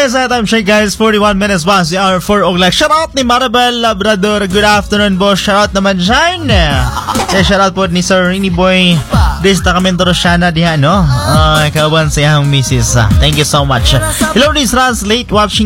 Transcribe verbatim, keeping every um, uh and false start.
Yes, sa time check guys, forty-one minutes past the hour four o'clock. Shoutout ni Maribel Labrador. Good afternoon, boss. Shoutout naman dyan. Eh, shoutout po ni Sir Rini Boy. Dista kami Rosiana diha, no? Uh, kawan sa iyang misis. Thank you so much. Hello, this translate watching